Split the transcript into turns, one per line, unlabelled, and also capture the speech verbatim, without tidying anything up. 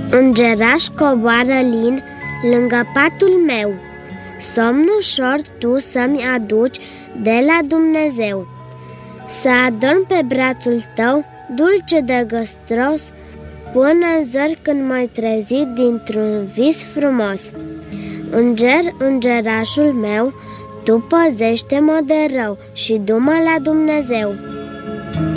Îngeraș coboară lin lângă patul meu, somn ușor tu să-mi aduci de la Dumnezeu. Să adorm pe brațul tău, dulce de găstros, până în zori când m-ai trezit dintr-un vis frumos. Înger, îngerașul meu, tu păzește-mă de rău și du-mă la Dumnezeu.